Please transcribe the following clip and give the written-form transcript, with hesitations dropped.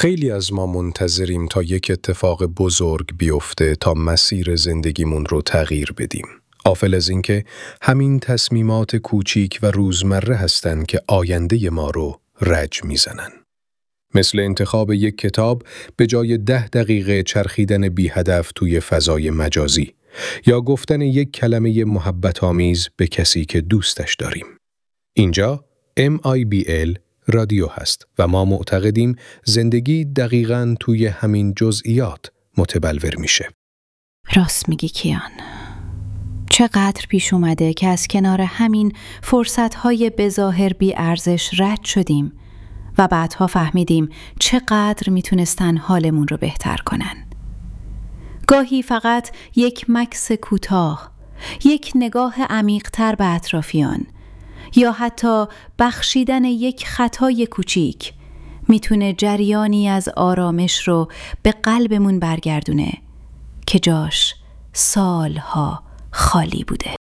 خیلی از ما منتظریم تا یک اتفاق بزرگ بیفته تا مسیر زندگیمون رو تغییر بدیم. غافل از اینکه همین تصمیمات کوچیک و روزمره هستن که آینده ما رو رج میزنن. مثل انتخاب یک کتاب به جای 10 دقیقه چرخیدن بی هدف توی فضای مجازی یا گفتن یک کلمه محبت آمیز به کسی که دوستش داریم. اینجا MIBL رادیو هست و ما معتقدیم زندگی دقیقاً توی همین جزئیات متبلور میشه. راست میگی کیان. چقدر پیش اومده که از کنار همین فرصت‌های بظاهر بی ارزش رد شدیم و بعدها فهمیدیم چقدر میتونستن حالمون رو بهتر کنن. گاهی فقط یک مکث کوتاه، یک نگاه عمیق‌تر به اطرافیان یا حتی بخشیدن یک خطای کوچیک میتونه جریانی از آرامش رو به قلبمون برگردونه که جاش سالها خالی بوده.